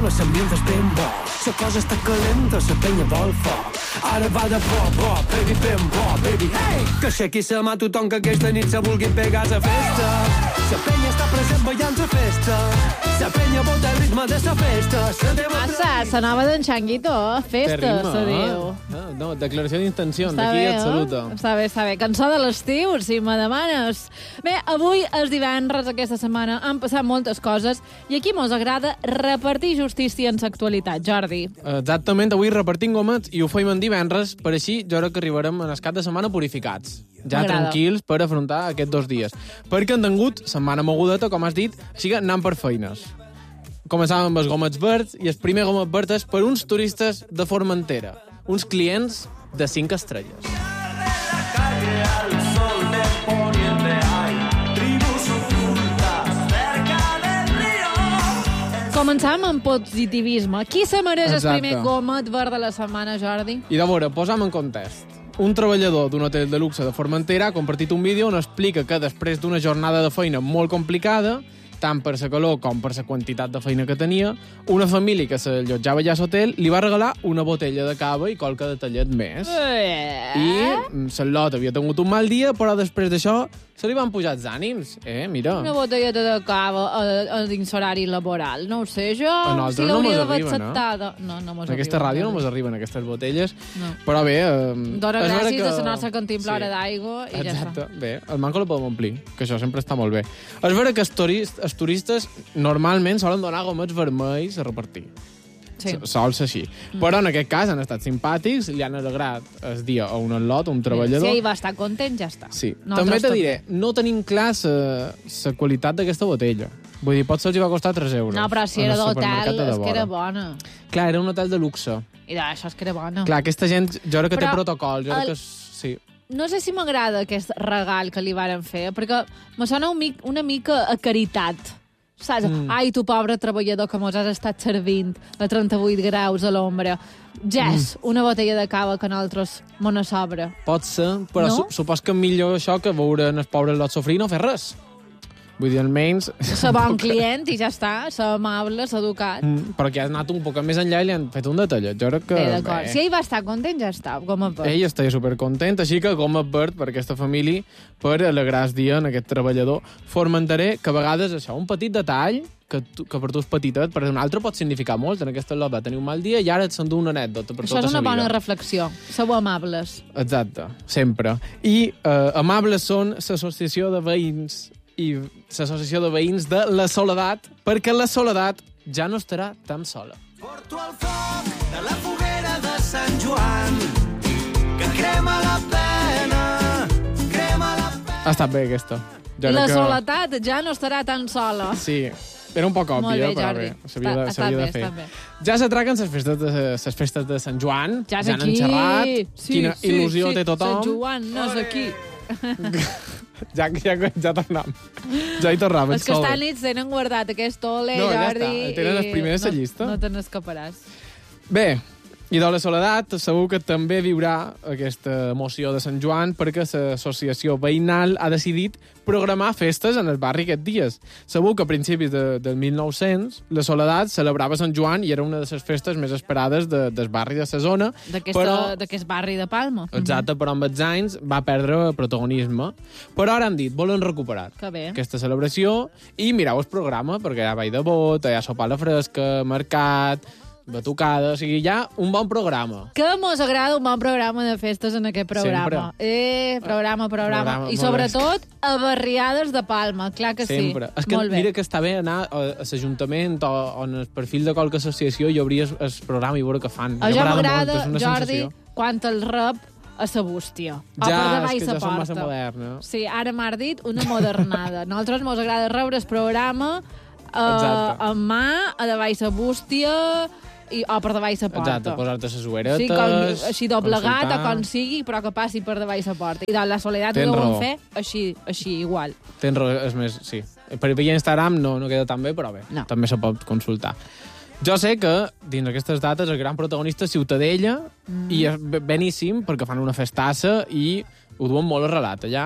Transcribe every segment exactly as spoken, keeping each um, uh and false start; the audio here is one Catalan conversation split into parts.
clima, l'ambient és ben bo. La cosa està calenta, la penya vol foc. Ara va de bo, bo, baby, ben bo, baby, hey! Que aixequi la mà tothom que aquesta nit se vulgui pegar a la festa. La penya està present ballant la festa. La penya volta el ritme de la festa. Massa, sonava d'en Changuito, festa, se diu. No, no, declaració d'intencions, Està d'aquí bé, absoluta. eh? Està bé, està bé. Cançó de l'estiu, si me demanes. Bé, avui és divendres, aquesta setmana han passat moltes coses i aquí mos agrada repartir justícia en l'actualitat, Jordi. Exactament, avui repartim gomets i ho feim en divendres, per així jo crec que arribarem en el cap de setmana purificats. Ja tranquils per afrontar aquests dos dies. Perquè han tingut setmana mogudeta, com has dit, així que anant per feines. Començàvem amb els gomets verds i el primer gomet verd és per uns turistes de Formentera, uns clients de cinc estrelles. Començam amb positivisme. Qui se mereix el Exacte. primer gomet verd de la setmana, Jordi? I de veure, posam en context. Un treballador d'un hotel de luxe de Formentera ha compartit un vídeo on explica que després d'una jornada de feina molt complicada, tant per la calor com per la quantitat de feina que tenia, una família que s'allotjava allà a l'hotel li va regalar una botella de cava i qualque detallet més. Eh? I l'Ot havia tingut un mal dia, però després d'això se li van pujar els ànims. Eh, mira. Una botelleta de cava a, a dins horari laboral. No ho sé, jo... A nosaltres si no l'hauria mos d'haver arriben, acceptada. No, no mos En aquesta arriben, ràdio no Jordi. mos arriben aquestes botelles, No. però bé... Eh, Dóna és vera gràcies que- a la nostra cantimplora Sí. d'aigua i ja Exacte. està. Bé, el manco el podem omplir, que això sempre està molt bé. És vera que els, turist, els turistes normalment solen donar gomets vermells a repartir. Sí. S- Sol ser així. Mm. Però en aquest cas han estat simpàtics, li han alegrat el dia a un al·lot, a un treballador. Si ell va estar content, ja està. Sí. Nosaltres També te també. diré, no tenim clar la qualitat d'aquesta botella. Vull dir, potser els hi va costar tres euros. No, però si en era el supermercat d'hotel, de és que era vora. bona. Clar, era un hotel de luxe. I d'això és que era bona. Clar, aquesta gent, jo crec que Però té protocol. Jo crec el- que... és- Sí. No sé si m'agrada aquest regal que li varen fer, perquè me sona un mic, una mica a caritat. Saps? Mm. Ai, tu pobre treballador que mos has estat servint a trenta-vuit graus a l'ombra. Ja és mm. una botella de cava que a nosaltres mos ne sobra. Pot ser, però No? su supos que millor això que veure els pobres lot sofrir i no fer res. Vull dir, almenys... Ser bon client i ja està, ser amable, ser educat. Mm, però que has anat un poc més enllà i li han fet un detallet. Jo crec que... Bé, d'acord. Si ell va estar content, ja està, com a pot. Ell està supercontent, així que com a verd per aquesta família, per alegrar el dia en aquest treballador formentaré, que a vegades això, un petit detall, que, tu, que per tu és petitet, per un altre pot significar molt. En aquesta lot va tenir un mal dia i ara et s'endú una anècdota per Això tota és una la bona vida. reflexió. Sou amables. Exacte, sempre. I eh, amables són l'associació de veïns i l'associació de veïns de la Soledat, perquè la Soledat ja no estarà tan sola. Porto el foc de la foguera de Sant Joan, que crema la pena, crema la pena. Ha estat bé, aquesta. Jo La crec que... soledat ja no estarà tan sola. Sí, era un poc Molt òbvia, bé, però Jordi. bé, s'havia de, Està- està s'havia bé, de fer. està bé. Ja s'atraquen les festes, de, les festes de Sant Joan, Ja és han aquí. enxerrat, Sí, quina sí, il·lusió sí. té tothom. Sant Joan no és aquí. Ja, ja, ja tornem. Ja hi tornem. Els que estan nits tenen guardat aquest ole, No, ja Jordi. està, tenen els i primers a no, llista. No te n'escaparàs. Bé, i de la Soledat segur que també viurà aquesta emoció de Sant Joan perquè l'associació veïnal ha decidit programar festes en el barri aquests dies. Segur que a principis de, del mil nou-cents la Soledat celebrava Sant Joan i era una de les festes més esperades de, del barri de la zona. D'aquest però... barri de Palma. Exacte, però amb els anys va perdre protagonisme. Però ara han dit, volen recuperar Que bé. aquesta celebració i mireu el programa, perquè hi ha ball de bot, hi ha sopar a la fresca, mercat, batucada, o sigui, hi ha un bon programa. Que mos agrada un bon programa de festes en aquest programa. Sempre. Eh, programa, programa. Programa, I molt sobretot a barriades de Palma, clar que Sempre. sí. És que Molt bé. mira que està bé anar a, a l'Ajuntament o, o en el perfil de qualque associació i obrir el, el programa i veure què fan. A jo m'agrada, molt, és una Jordi, sensació. quan el rep a sa bústia. O Ja, per davall és que sa ja som massa porta. moderna. Sí, ara m'ha dit una modernada. A nosaltres mos agrada rebre el programa eh, Exacte. en mà, a davall sa bústia i, o per davall sa porta. Exacte, posar-te les ueretes... Sí, com, així doblegat consultar. o com sigui, però que passi per davall sa porta. I de la Soledat ho Tens deuen raó. fer així, així igual. Tens raó, és més, sí. Per via Instagram no, no queda tan bé, però bé, No. també se pot consultar. Jo sé que, dins aquestes dates, el gran protagonista és Ciutadella, mm. i és be- beníssim, perquè fan una festassa i ho duen molt a relat allà,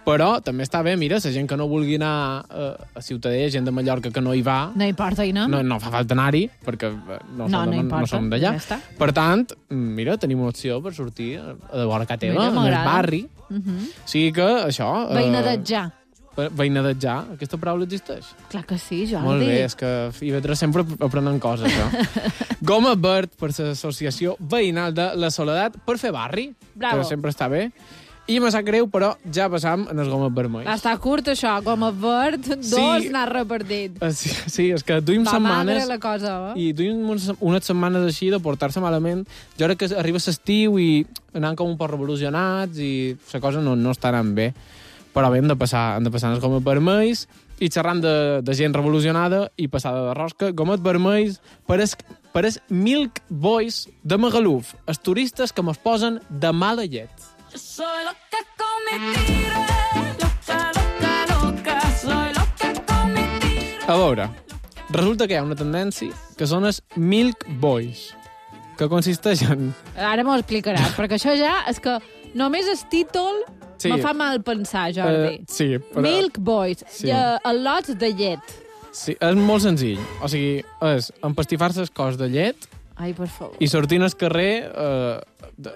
Però també està bé, mira, la gent que no vulgui anar a, a Ciutadella, gent de Mallorca que no hi va, No importa, i no? no, no fa falta anar-hi, perquè eh, no, No, som, no de, importa, no som d'allà. ja està. Per tant, mira, tenim una opció per sortir a de vora casa teva, Mira, en el m'agrada. barri. Uh -huh. O sigui que això... eh, Veïnatjar. Veïnatjar, aquesta paraula existeix? Clar que sí, Jordi. Molt bé, és que a I V tres sempre aprenen coses, això. Goma verd per l'Associació Veïnal de la Soledat per fer barri, Bravo. que sempre està bé. I me sap greu, però ja passam en els gomes vermells. Està curt, això, com a verd, dos Sí. n'ha repartit. Eh, Sí, sí, és que duim Va setmanes... magre la cosa, eh? I duim unes, unes setmanes així de portar-se malament. Jo crec que arriba l'estiu i anant com un poc revolucionats i la cosa no, no està anant bé. Però bé, hem de passar, hem de passar els gomes vermells i xerrant de, de gent revolucionada i passada de rosca, gomet vermells per es, per es Milk Boys de Magaluf, els turistes que mos posen de mala llet. Soy loca con mi tiro, loca, loca, loca, soy loca con mi tiro. A veure, resulta que hi ha una tendència que són els Milk Boys, que consisteix en... Ara m'ho explicaràs, perquè això ja és que només el títol Sí. me fa mal pensar, Jordi. Eh, sí, però... Milk Boys, Sí. sí. uh, lots de llet. Sí, és molt senzill. O sigui, és empastifar-se el cos de llet Ai, per favor. i sortint al carrer eh, de,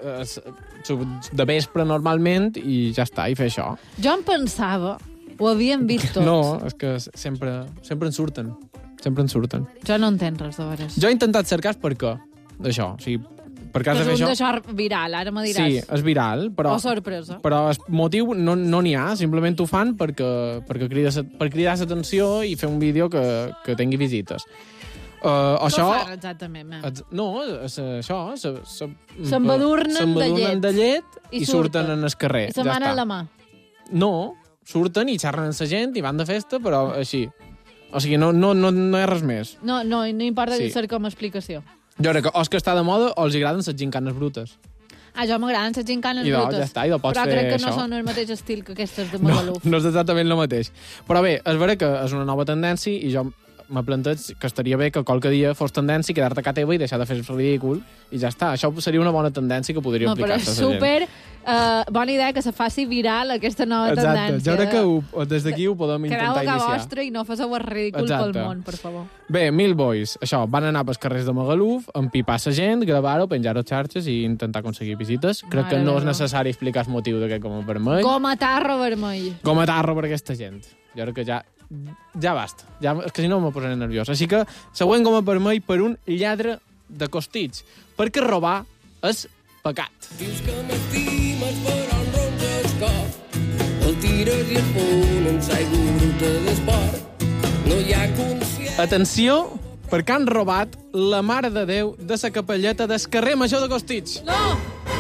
de vespre normalment i ja està, i fer això. Jo em pensava, ho havíem vist tots. No, és que sempre, sempre en surten. Sempre en surten. Jo no entenc res de veres. Jo he intentat cercar per què d'això. O sigui, per què has Que de és fer un això? d'això viral, ara me diràs. Sí, és viral, però... Oh, sorpresa. Però el motiu no no n'hi ha, simplement ho fan perquè, perquè crida, per cridar l'atenció i fer un vídeo que, que tingui visites. Uh, Què això... fan exactament, mem? Et- No, és això... se- se- S'embadurnen de s'embadurnen llet. de llet i, I surten surten. en el carrer. I se'n ja van està. a la mà. No, surten i xerren amb la gent i van de festa, però així. O sigui, no, no, no, no hi ha res més. No, no, no importa Sí. sí. ser com a explicació. Jo crec que o és que està de moda o els agraden les gincanes brutes. Ah, jo m'agraden les gincanes I doncs, brutes. ja està, i doncs pots però fer crec que no això. són el mateix estil que aquestes de No, Magaluf. no és exactament el mateix. Però bé, és vera que és una nova tendència i jo m'he plantat que estaria bé que qualque dia fos tendència quedar-te a casa teva i deixar de fer el ridícul i ja està. Això seria una bona tendència que podria No, però aplicar-se és a la gent. super uh, bona idea que se faci viral aquesta nova Exacte, tendència. jo crec que ho, des d'aquí ho podem Quedeu intentar a casa iniciar. vostra i no fes-ho el ridícul Exacte. pel món, per favor. Bé, Mil Boys, això, van anar pels carrers de Magaluf, empipar la gent, gravar-ho, penjar-ho a xarxes i intentar aconseguir visites. Crec Mare que no és meva. necessari explicar el motiu d'aquest com a vermell. Com a tarro vermell. Com a tarro per aquesta gent. Jo crec que ja ja basta. Ja, és que si no me posaré nerviós. Així que, següent com a vermell per un lladre de costits. Perquè robar és pecat. Dius que m'estimes però em romps el cor. El tires i el punt en aigua bruta d'esport. No hi ha consciència. Atenció, perquè han robat la Mare de Déu de la capelleta del carrer Major de Costits. No!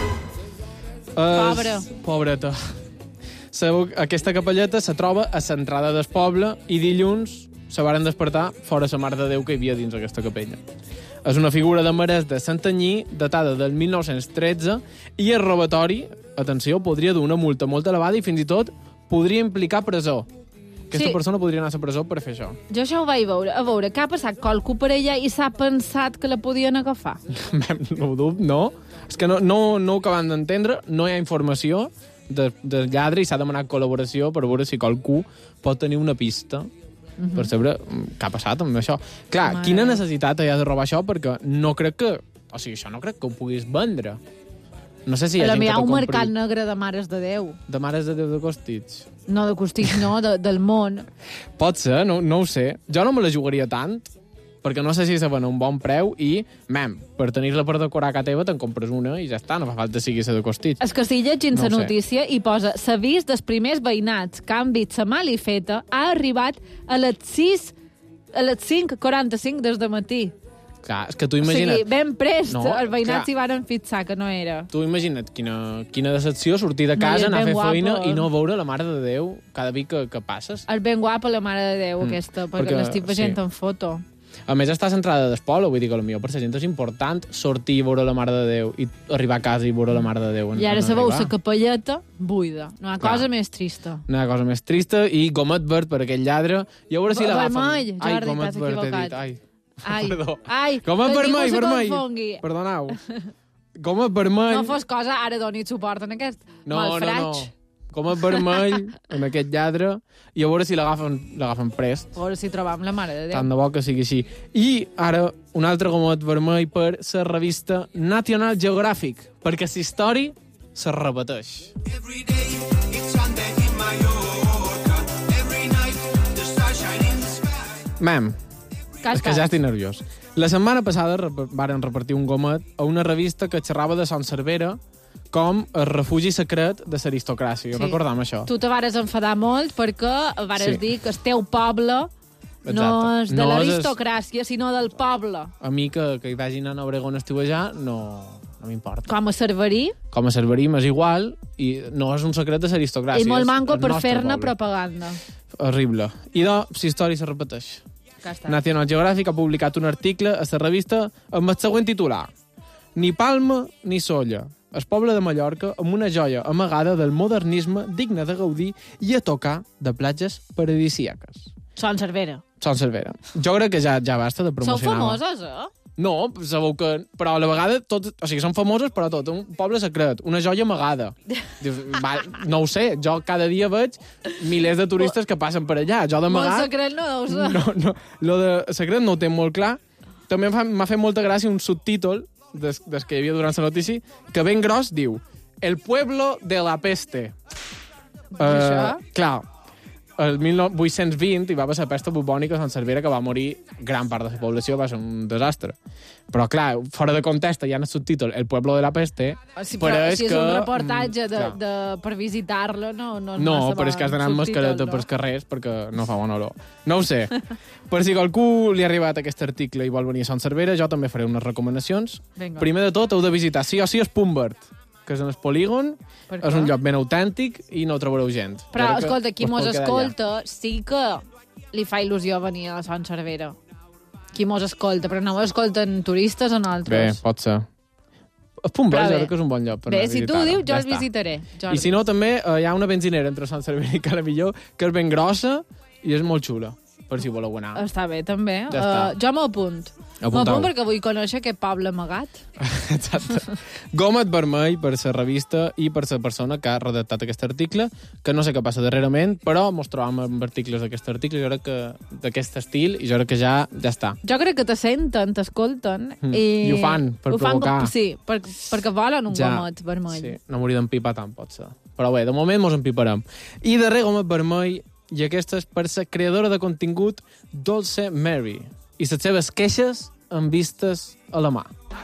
Es... Pobra. Pobreta. Sabeu, aquesta capelleta se troba a l'entrada del poble i dilluns se varen despertar fora la Mare de Déu que hi havia dins aquesta capella. És una figura de marès de Santanyí, datada del mil nou-cents tretze, i el robatori, atenció, podria dur una multa molt elevada i fins i tot podria implicar presó. Aquesta Sí. persona podria anar a la presó per fer això. Jo això ho vaig veure. A veure, què ha passat? Qualcú per allà i s'ha pensat que la podien agafar. No ho dubto, no. És que no, no, no ho acabem d'entendre, no hi ha informació de, de lladre i s'ha demanat col·laboració per veure si qualcú pot tenir una pista mm-hmm. per saber què ha passat amb això. Clar, Mare. quina necessitat hi ha de robar això? Perquè no crec que... O sigui, això no crec que ho puguis vendre. No sé si hi ha A gent mi que hi ha t'ho un compri. mercat negre de mares de Déu. De mares de Déu de Costits. No de Costits, no, de, del món. Pot ser, no, no ho sé. Jo no me la jugaria tant, perquè no sé si se ven a un bon preu i, mem, per tenir-la per decorar a casa teva te'n compres una i ja està, no fa falta sigui la de Costits. És que si llegint No la ho sé. notícia i posa l'avís dels primers veïnats que han vist la malifeta ha arribat a les sis a les cinc quaranta-cinc des de matí. Clar, és que tu O imagina't... sigui, ben prest, No, no, els veïnats clar. s'hi van fixar que no era. Tu imagina't quina, quina decepció sortir de No, i casa, és anar a ben fer guapa. feina i no veure la Mare de Déu cada dia que, que passes. És ben guapa la Mare de Déu, mm, aquesta, perquè, perquè- l'estic veient sí. en foto. A més, està centrada d'espol, vull dir que potser per la gent és important sortir i veure la Mare de Déu i arribar a casa i veure la Mare de Déu. En, I ara en sabeu, arribar. la capelleta buida. No hi ha Clar. cosa més trista. Una cosa més trista i gomet verd per aquell lladre. I a veure si Ver- l'agafen. vermell, Ai, Jordi, gomet t'has verd, he equivocat. dit. Ai. Ai, Perdó. ai, Gomet que ningú vermell, se vermell. confongui. Perdoneu. Gomet vermell. No fos cosa, ara doni suport en aquest No, no, malfraig. no. gomet vermell en aquest lladre i a veure si l'agafen l'agafen prest. A veure si trobam la mare de Déu. Tant de bo que sigui així. I ara un altre gomet vermell per la revista National Geographic, perquè la història se repeteix. Mem, és que ja estic nerviós. La setmana passada rep varen repartir un gomet a una revista que xerrava de Son Cervera com el refugi secret de l'aristocràcia. Sí. Recordam això. Tu te vares enfadar molt perquè vares Sí. dir que el teu poble Exacte. no és de No és- l'aristocràcia, sinó del poble. A mi que, que hi vagi anant a Obregón estiuejar no, no m'importa. Com a cerverí, Com a cerverim és igual i no és un secret de l'aristocràcia. i molt és manco el per nostre fer-ne poble. propaganda. Horrible. I de, la història se repeteix. Ja està. National Geographic ha publicat un article a la revista amb el següent titular. Ni Palma ni Solla. El poble de Mallorca amb una joia amagada del modernisme digna de gaudir i a tocar de platges paradisíaques. Son Cervera. Son Cervera. Jo crec que ja, ja basta de Sou promocionar. famosos, eh? No, sabeu que... Però a la vegada, tot, o sigui, són famosos, però tot. Un poble secret, una joia amagada. Dius, va, no ho sé, jo cada dia veig milers de turistes que passen per allà. Jo Molt d'amagat... secret no deus ser. No, no, lo de secret no ho té molt clar. També m'ha m'ha fet molta gràcia un subtítol des, des que hi havia durant la notícia, que ben gros diu El pueblo de la peste. Això? Uh, clar, el mil vuit-cents vint hi va passar pesta bubònica a Sant Cervera, que va morir gran part de la població, va ser un desastre. Però, clar, fora de context, hi ha el subtítol El pueblo de la peste, Sí, però si és que, un reportatge de, mm, clar. de, per visitar-lo, no, no és No, massa però és que has d'anar amb subtítol, mascareta no? pels carrers perquè no fa bona olor. No ho sé. Per si qualcú li ha arribat aquest article i vol venir a Sant Cervera, jo també faré unes recomanacions. Vinga. Primer de tot, heu de visitar sí o sí Spunbert, que és en el polígon, Per és què? un lloc ben autèntic i no trobareu gent. Però, Jo crec que escolta, qui us mos pot quedar escolta sí que li fa il·lusió venir a Son Cervera. Qui mos escolta, però no mos escolten turistes o allà. Bé, nosaltres. pot ser. Spunbert, Però jo bé. crec que és un bon lloc per Bé, anar a si tu visitar-ho. dius, jo Ja els està. visitaré. Jordi. I si no, també eh, hi ha una benzinera entre Sant Cervera i Calamilló, que és ben grossa i és molt xula, per si voleu anar. Està bé, també. Ja està. Uh, jo m'apunt. Apuntau. M'apunt perquè vull conèixer aquest poble amagat. Exacte. Gomet vermell per la revista i per la persona que ha redactat aquest article, que no sé què passa darrerament, però mos trobam amb articles d'aquest article, jo crec que d'aquest estil, i jo crec que ja ja està. Jo crec que te senten, t'escolten. Mm. I... I ho fan per ho fan provocar. Com, sí, per, perquè volen un Ja. gomet vermell. Sí, no m'hauria d'empipar tant, pot ser. Però bé, de moment mos empiparem. I darrer gomet vermell, i aquesta és per la creadora de contingut Dolce Mary, i les seves queixes amb vistes a la mà.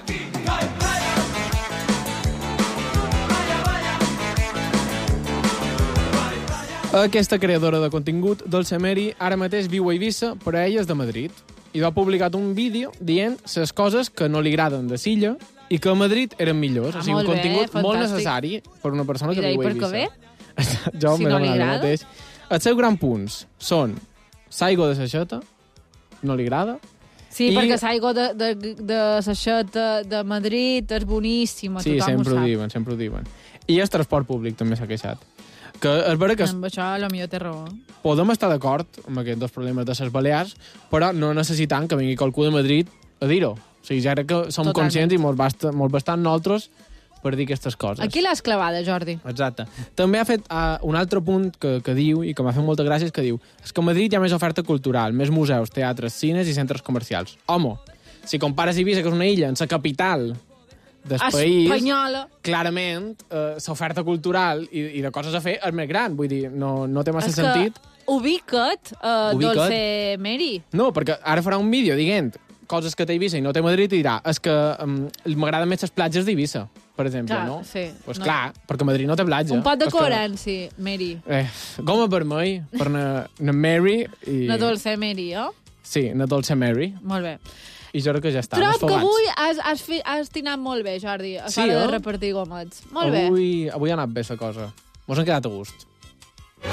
Aquesta creadora de contingut, Dolce Mary, ara mateix viu a Eivissa, però ella és de Madrid. I va publicat un vídeo dient les coses que no li agraden de Silla i que a Madrid eren millors. Ah, o sigui, un molt bé, contingut molt fantàstic. necessari per una persona I que d'ahir viu a per què Eivissa. jo Si m'he no li demanat el agrada? mateix. Els seus grans punts són Saigo de Seixeta, no li agrada, Sí, I- perquè l'aigua de, de, de Seixeta de Madrid és boníssima, sí, tothom sempre ho ho sap. diuen, sempre ho diuen. I el transport públic també s'ha queixat. Que és vera que Amb això, la millor té raó. podem estar d'acord amb aquests dos problemes de les Balears, però no necessitant que vingui qualcú de Madrid a dir-ho. O sigui, ja crec que som Totalment. conscients i molt, basta, molt bastant nosaltres per dir aquestes coses. Aquí l'has clavada, Jordi. Exacte. També ha fet uh, un altre punt que, que diu, i que m'ha fet molta gràcia, és que diu és que a Madrid hi ha més oferta cultural, més museus, teatres, cines i centres comercials. Home, si compares Eivissa, que és una illa, en la capital del país, Espanyola. clarament eh, l'oferta cultural i, i de coses a fer és més gran. Vull dir, no, no té massa És que sentit. ubica't, uh, Ubica't. Dolce Mary. No, perquè ara farà un vídeo dient coses que té Eivissa i no té Madrid i dirà és que um, m'agraden més les platges d'Eivissa, per exemple, Clar, no? sí, Pues no. clar, perquè Madrid no té platja. Un pot de És que- coherència, Mary. Eh, goma vermell per na, na Mary i... La Dolce Mary, oh? Sí, na Dolce Mary. Molt bé. I jo crec que ja està. Trob més que fogats. avui has, has, fi, has tinat molt bé, Jordi, a Sí, l'hora de eh? repartir gomets. Molt bé. Avui, avui ha anat bé la cosa. Mos han quedat a gust.